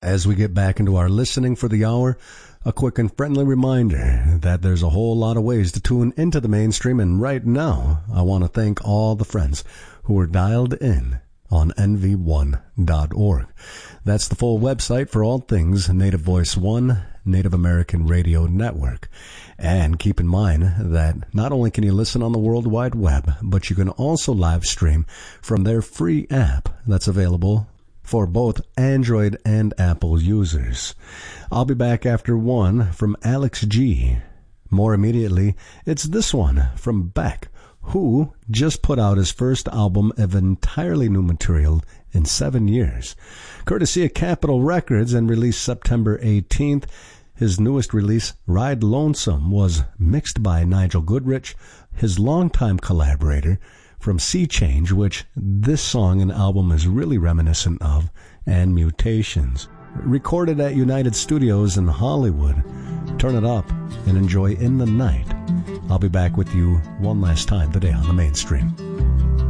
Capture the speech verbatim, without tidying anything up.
As we get back into our listening for the hour, a quick and friendly reminder that there's a whole lot of ways to tune into the mainstream, and right now I want to thank all the friends who are dialed in on N V one dot org. That's the full website for all things Native Voice One, Native American Radio Network. And keep in mind that not only can you listen on the World Wide Web, but you can also live stream from their free app that's available for both Android and Apple users. I'll be back after one from Alex G. More immediately, it's this one from Beck, who just put out his first album of entirely new material in seven years. Courtesy of Capitol Records and released September eighteenth, his newest release, Ride Lonesome, was mixed by Nigel Goodrich, his longtime collaborator, from Sea Change, which this song and album is really reminiscent of, and Mutations. Recorded at United Studios in Hollywood. Turn it up and enjoy In the Night. I'll be back with you one last time today on the Mainstream.